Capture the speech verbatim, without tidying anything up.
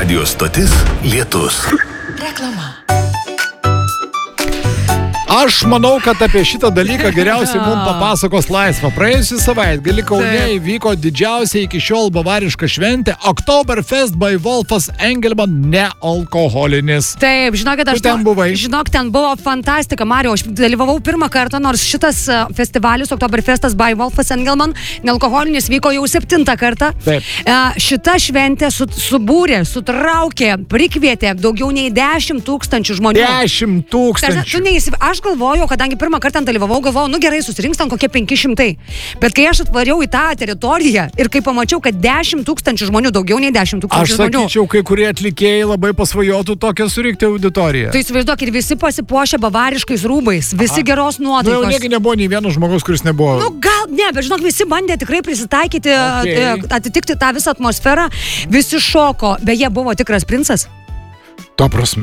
Radio stotis Lietus. Reklama. Aš manau, kad apie šitą dalyką geriausiai mums papasakos Laisva. Praėjusį savaitgalį Kaune įvyko didžiausia iki šiol bavariška šventė Oktoberfest by Wolfas Engelman nealkoholinis. Taip, žinokit, aš Tu ten buvai? Žinok, ten buvo fantastika, Mario. Aš dalyvavau pirmą kartą, nors šitas uh, festivalis Oktoberfestas by Wolfas Engelman nealkoholinis vyko jau septintą kartą. Taip. Uh, šita šventė su, subūrė, sutraukė, prikvietė daugiau nei dešimt tūkstančių žmonių. Dešimt Tu tūkstančių. neįsiv... Aš galvojau, kadangi pirmą kartą dalyvavau, galvojau, nu gerai, susirinks ten kokie penki šimtai. Bet kai aš atvariau į tą teritoriją ir kai pamačiau, kad dešimt tūkstančių žmonių, daugiau nei dešimt Aš tūkstančių žmonių. sakyčiau, kai kurie atlikėjai labai pasvajotų tokią surinkti auditoriją. Tai įsivaizduok, ir visi pasipuošę bavariškais rūbais, visi Aha. geros Nu, jau nuotaikos. negi nebuvo nei vieno žmogaus, kuris nebuvo. Nu, gal, ne, bet žinok, visi bandė tikrai prisitaikyti, Okay. atitikti tą visą atmosferą, visi šoko, beje, buvo tikras princas. To prasme.